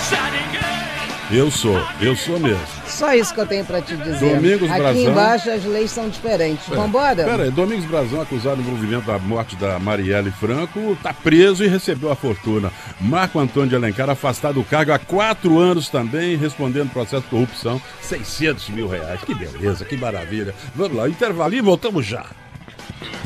Eu sou mesmo. Só isso que eu tenho pra te dizer. Domingos Aqui Brazão. embaixo as leis são diferentes. Vambora? Pera aí, Domingos Brazão, acusado de envolvimento da morte da Marielle Franco, tá preso e recebeu a fortuna. Marco Antônio de Alencar, afastado do cargo há 4 anos também, respondendo processo de corrupção, R$600 mil. Que beleza, que maravilha. Vamos lá, intervalinho e voltamos já.